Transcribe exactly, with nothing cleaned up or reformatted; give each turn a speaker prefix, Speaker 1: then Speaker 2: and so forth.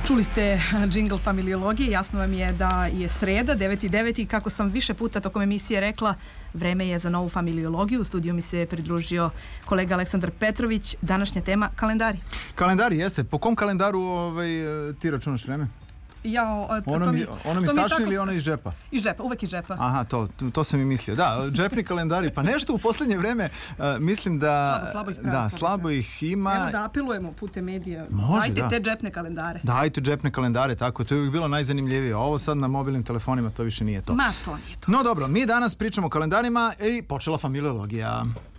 Speaker 1: Čuli ste džingl familiologije, jasno vam je da je sreda, devet i devet i kako sam više puta tokom emisije rekla, vreme je za novu familiologiju. U studiju mi se pridružio kolega Aleksandar Petrović. Današnja tema, kalendari.
Speaker 2: Kalendari, jeste. Po kom kalendaru ovaj, ti računaš vreme?
Speaker 1: Ja, to,
Speaker 2: ono
Speaker 1: to
Speaker 2: mi,
Speaker 1: mi,
Speaker 2: ono mi
Speaker 1: to mi
Speaker 2: stačni
Speaker 1: tako...
Speaker 2: ili ono iz džepa?
Speaker 1: Iz džepa, uvek iz džepa.
Speaker 2: Aha, to, to sam i mislio. Da, džepni kalendari, pa nešto u posljednje vreme uh, mislim da...
Speaker 1: Slabo, slabo ih
Speaker 2: da,
Speaker 1: pravi,
Speaker 2: slabo ih ima.
Speaker 1: Evo da apelujemo putem medija.
Speaker 2: Može,
Speaker 1: Dajte
Speaker 2: da.
Speaker 1: te džepne kalendare.
Speaker 2: Dajte džepne kalendare, tako. To je uvijek bilo najzanimljivije. Ovo sad na mobilnim telefonima to više nije to.
Speaker 1: Ma, to nije to.
Speaker 2: No dobro, mi danas pričamo o kalendarima i počela familiologija.